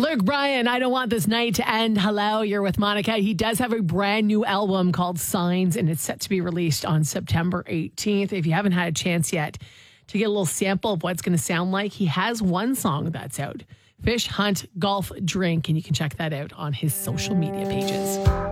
Luke Bryan, I don't want this night to end. Hello, you're with Monica. He does have a brand new album called Signs, and it's set to be released on September 18th. If you haven't had a chance yet to get a little sample of what it's going to sound like, he has one song that's out, Fish, Hunt, Golf, Drink, and you can check that out on his social media pages.